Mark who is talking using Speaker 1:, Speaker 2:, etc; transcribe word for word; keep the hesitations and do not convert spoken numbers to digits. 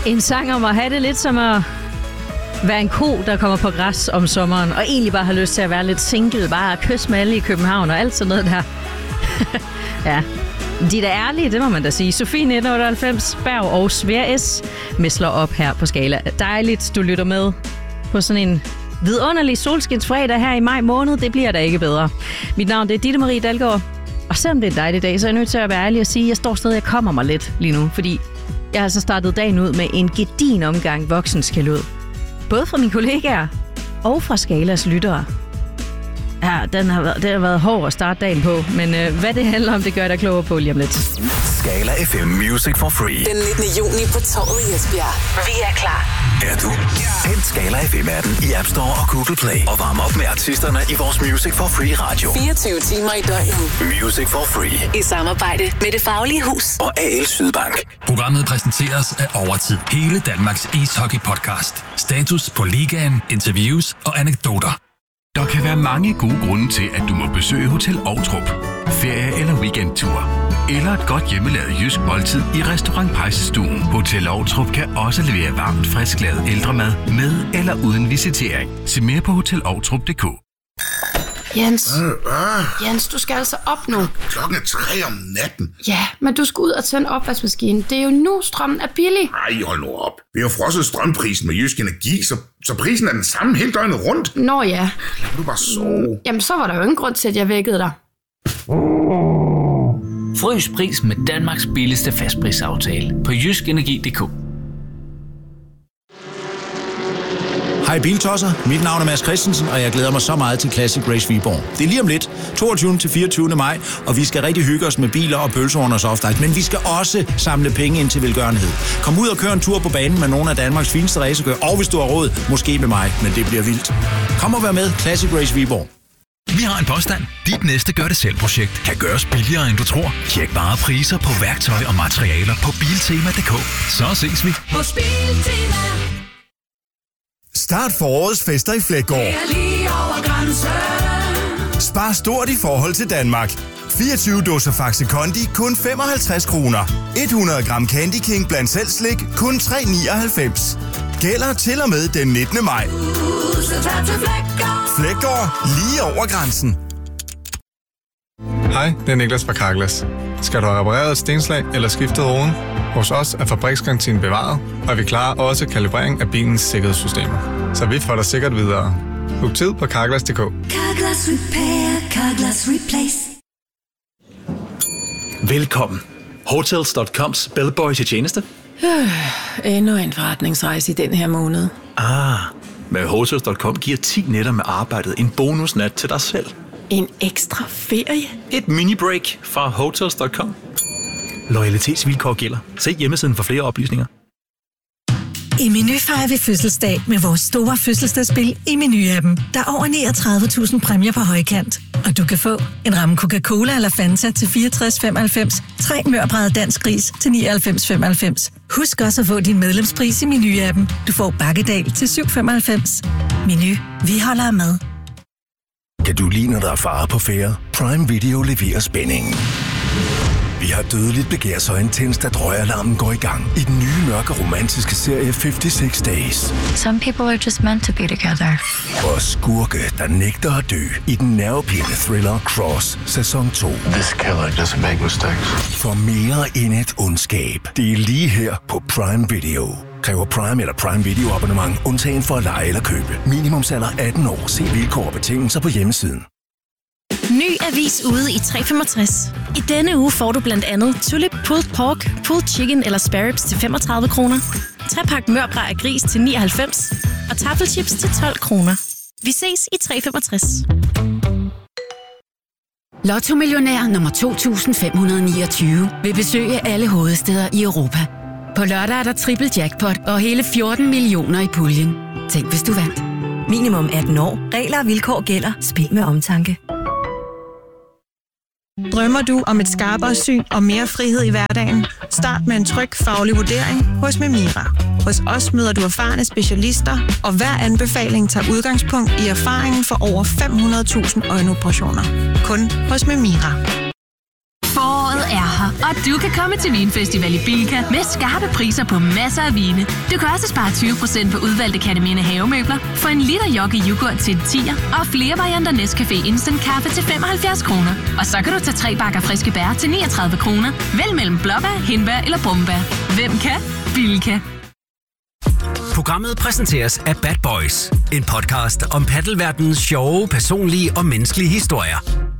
Speaker 1: En sang om at have det lidt som at være en ko, der kommer på græs om sommeren, og egentlig bare har lyst til at være lidt single, bare at kysse med alle i København og alt sådan noget der. Ja, de er da ærlige, det må man da sige. Sofie nitten otteoghalvfems, Berg og Svær S misler op her på Skala. Dejligt, du lytter med på sådan en vidunderlig solskinsfredag her i maj måned. Det bliver da ikke bedre. Mit navn det er Ditte Marie Dalgaard, og selvom det er en dejlig dag, så er jeg nødt til at være ærlig og sige, at jeg står stadig og kommer mig lidt lige nu, fordi jeg har altså startet dagen ud med en gedigen omgang voksenskældud. Både fra mine kollegaer og fra Skalas lyttere. Ja, den har været, det har været hård at starte dagen på, men øh, hvad det handler om, det gør jeg klogere på lige om lidt.
Speaker 2: Skala F M Music for Free.
Speaker 3: Den nittende juni på Torvet i Esbjerg. Vi er klar.
Speaker 2: Er du? Hent Skala F M-appen i App Store og Google Play. Og varm op med artisterne i vores Music for Free radio.
Speaker 3: fireogtyve timer i døgnet.
Speaker 2: Music for Free.
Speaker 3: I samarbejde med Det Faglige Hus.
Speaker 2: Og A L Sydbank.
Speaker 4: Programmet præsenteres af Overtid. Hele Danmarks ishockey-podcast. Status på ligaen, interviews og anekdoter.
Speaker 5: Der kan være mange gode grunde til, at du må besøge Hotel Outrup. Ferie eller weekendtur. Eller et godt hjemmelavet jysk måltid i Restaurant Pejsestuen. Hotel Outrup kan også levere varmt, frisklavet ældremad med eller uden visitering. Se mere på hotel outrup punktum d k.
Speaker 6: Jens, øh, øh. Jens, du skal altså op nu.
Speaker 7: Klokken er tre om natten.
Speaker 6: Ja, men du skal ud og tænde opvaskemaskinen. Det er jo nu, strømmen er billig.
Speaker 7: Ej, hold nu op. Vi har frosset strømprisen med Jysk Energi, så, så prisen er den samme hele døgnet rundt.
Speaker 6: Nå ja.
Speaker 7: Lad du bare sove.
Speaker 6: Jamen, så var der jo ingen grund til, at jeg vækkede dig.
Speaker 8: Frys pris med Danmarks billigste fastprisaftale på jysk energi punktum d k.
Speaker 9: Hej Biltosser, mit navn er Mads Christensen, og jeg glæder mig så meget til Classic Race Viborg. Det er lige om lidt, toogtyvende til fireogtyvende maj, og vi skal rigtig hygge os med biler og pølser under softice, men vi skal også samle penge ind til velgørenhed. Kom ud og kør en tur på banen med nogle af Danmarks fineste racerkører, og hvis du har råd, måske med mig, men det bliver vildt. Kom og vær med, Classic Race Viborg.
Speaker 4: Vi har en påstand. Dit næste gør-det-selv-projekt kan gøres billigere, end du tror. Tjek bare priser på værktøj og materialer på biltema punktum d k. Så ses vi
Speaker 10: hos Biltema.
Speaker 11: Start forårets fester i Fleggaard. Spar stort i forhold til Danmark. fireogtyve dåser Faxe Kondi kun femoghalvtreds kroner. hundrede gram Candy King blandt selv slik kun tre nioghalvfems. Gælder til og med den nittende maj. Fleggaard, lige over grænsen.
Speaker 12: Hej, det er Niklas fra Carglass. Skal du have repareret et stenslag eller skiftet ruden? Hos os er fabriksgarantien bevaret, og vi klarer også kalibrering af bilens sikkerhedssystemer. Så vi får dig sikkert videre. Book tid på carglass punktum d k.
Speaker 10: Carglass Repair, Carglass Replace.
Speaker 13: Velkommen. Hotels punktum coms bellboy til tjeneste.
Speaker 14: Øh, endnu en forretningsrejse i den her måned.
Speaker 13: Ah, med Hotels punktum com giver ti nætter med arbejdet en bonusnat til dig selv.
Speaker 14: En ekstra ferie?
Speaker 13: Et mini-break fra Hotels punktum com. Loyalitetsvilkår gælder. Se hjemmesiden for flere oplysninger.
Speaker 15: I Meny fejrer vi fødselsdag med vores store fødselsdagsspil i Meny-appen. Der er over niogtredive tusind præmier på højkant. Og du kan få en ramme Coca-Cola eller Fanta til fireogtres femoghalvfems, tre mørbrædder dansk ris til nioghalvfems femoghalvfems. Husk også at få din medlemspris i Meny-appen. Du får bakkedal til syv femoghalvfems. Meny. Vi holder af mad.
Speaker 2: Kan du lide, når der er fare på færde? Prime Video leverer spændingen. Vi har dødeligt begær så intenst, at røgalarmen går i gang i den nye mørke romantiske serie halvtreds Days.
Speaker 16: Some people are just meant to be together.
Speaker 2: Og skurke, der nægter at dø i den nervepirrende thriller Cross sæson to.
Speaker 17: This killer doesn't make mistakes.
Speaker 2: For mere end et ondskab. Det er lige her på Prime Video. Kræver Prime eller Prime Video abonnement undtagen for at lege eller købe. Minimumsalder atten år. Se vilkår og betingelser på hjemmesiden.
Speaker 18: Ny avis ude i tre femogtres. I denne uge får du blandt andet Tulip Pulled Pork, Pulled Chicken eller Spare Ribs til femogtredive kroner, trepak mørbræd af gris til nioghalvfems og taffelchips til tolv kroner. Vi ses i tre femogtres.
Speaker 19: Lotto Millionær nummer to tusind fem hundrede niogtyve vil besøge alle hovedstæder i Europa. På lørdag er der triple jackpot og hele fjorten millioner i puljen. Tænk, hvis du vandt.
Speaker 15: Minimum atten år. Regler og vilkår gælder. Spil med omtanke.
Speaker 20: Drømmer du om et skarpere syn og mere frihed i hverdagen? Start med en tryg faglig vurdering hos Memira. Hos os møder du erfarne specialister, og hver anbefaling tager udgangspunkt i erfaringen for over fem hundrede tusind øjenoperationer. Kun hos Memira.
Speaker 21: Foråret er her, Og du kan komme til Vinfestival i Bilka med skarpe priser på masser af vine. Du kan også spare tyve procent på udvalgte Katamine havemøbler, få en liter Yogi yoghurt til tier og flere varianter Nescafé Instant Kaffe til femoghalvfjerds kroner. Og så kan du tage tre bakker friske bær til niogtredive kroner. Vælg mellem blåbær, hindbær eller brumbær. Hvem kan? Bilka.
Speaker 22: Programmet præsenteres af Bad Boys, en podcast om paddelverdenens sjove, personlige og menneskelige historier.